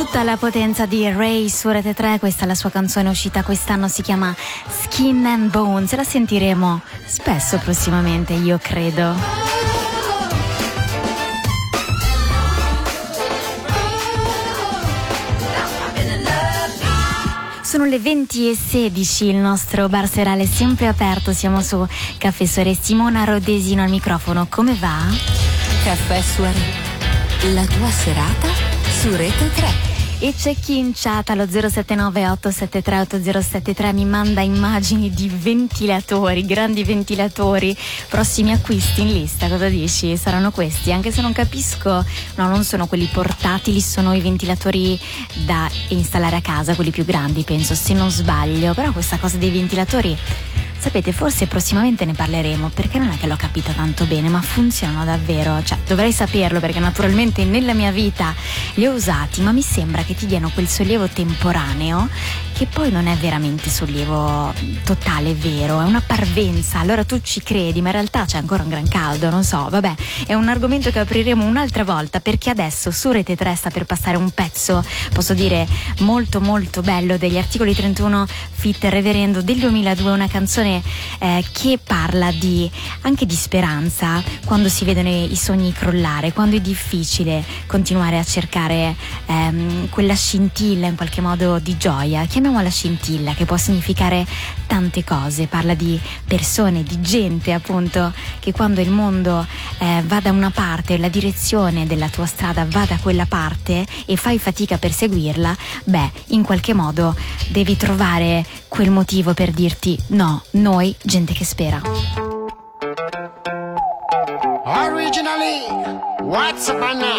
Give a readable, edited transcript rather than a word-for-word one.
Tutta la potenza di Ray su Rete 3, questa è la sua canzone uscita quest'anno, si chiama Skin and Bones, la sentiremo spesso prossimamente, io credo. Sono le 20:16, il nostro bar serale è sempre aperto, siamo su Caffè Soirée. Simona Rodesino al microfono, come va? Caffè Soirée, la tua serata su Rete 3. E c'è chi in chat allo 079 873 8073 mi manda immagini di ventilatori, grandi ventilatori, prossimi acquisti in lista, cosa dici? Saranno questi? Anche se non capisco, no, non sono quelli portatili, sono i ventilatori da installare a casa, quelli più grandi penso, se non sbaglio, però questa cosa dei ventilatori, sapete, forse prossimamente ne parleremo, perché non è che l'ho capita tanto bene, ma funzionano davvero, cioè dovrei saperlo perché naturalmente nella mia vita li ho usati, ma mi sembra che ti diano quel sollievo temporaneo che poi non è veramente sollievo totale, vero, è una parvenza, allora tu ci credi ma in realtà c'è ancora un gran caldo, non so, vabbè, è un argomento che apriremo un'altra volta, perché adesso su Rete 3 sta per passare un pezzo, posso dire molto molto bello, degli Articoli 31 feat. Reverendo del 2002, una canzone che parla anche di speranza quando si vedono i sogni crollare, quando è difficile continuare a cercare quella scintilla in qualche modo di gioia, chiamiamola scintilla, che può significare tante cose, parla di persone, di gente appunto, che quando il mondo va da una parte, la direzione della tua strada va da quella parte e fai fatica per seguirla, beh, in qualche modo devi trovare quel motivo per dirti no, noi, gente che spera. Originally, what's up now?